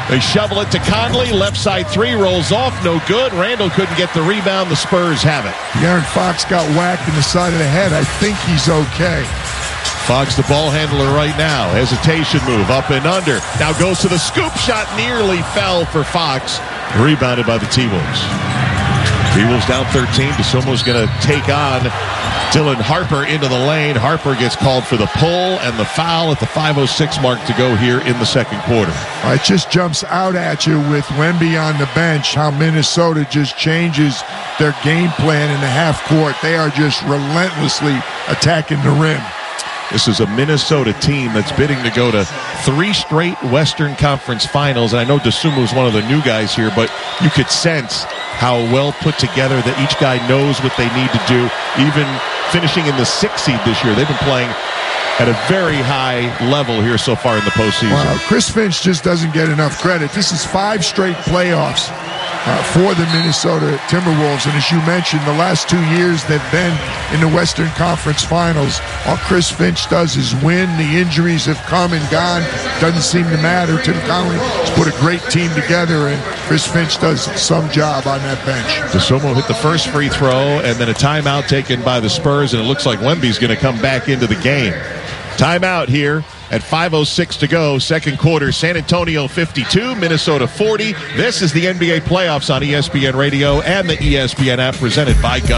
They shovel it to Conley. Left side three rolls off. No good. Randall couldn't get the rebound. The Spurs have it. De'Aaron Fox got whacked in the side of the head. I think he's okay. Fox, the ball handler right now. Hesitation move, up and under. Now goes to the scoop shot. Nearly fell for Fox. Rebounded by the T-Wolves. T-Wolves down 13. DeSomo's going to take on Dylan Harper into the lane. Harper gets called for the pull and the foul at the 5:06 mark to go here in the second quarter. It just jumps out at you with Wemby on the bench, how Minnesota just changes their game plan in the half court. They are just relentlessly attacking the rim. This is a Minnesota team that's bidding to go to 3 straight Western Conference Finals. And I know DeSumo is one of the new guys here, but you could sense how well put together that each guy knows what they need to do. Even finishing in the 6th seed this year, they've been playing at a very high level here so far in the postseason. Wow, Chris Finch just doesn't get enough credit. This is 5 straight playoffs for the Minnesota Timberwolves. And as you mentioned, the last 2 years they've been in the Western Conference Finals. All Chris Finch does is win. The injuries have come and gone. Doesn't seem to matter. Tim Connelly has put a great team together, and Chris Finch does some job on that bench. DeSomo hit the first free throw, and then a timeout taken by the Spurs, and it looks like Wemby's going to come back into the game. Timeout here at 5:06 to go, second quarter. San Antonio 52, Minnesota 40. This is the NBA playoffs on ESPN Radio and the ESPN app, presented by Gun.